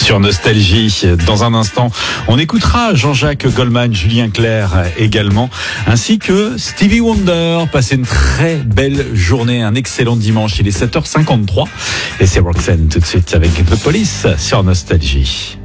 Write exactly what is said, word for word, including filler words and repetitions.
Sur Nostalgie, dans un instant, on écoutera Jean-Jacques Goldman, Julien Clerc également, ainsi que Stevie Wonder. Passez une très belle journée, un excellent dimanche. Il est sept heures cinquante-trois et c'est Roxanne tout de suite avec The Police sur Nostalgie.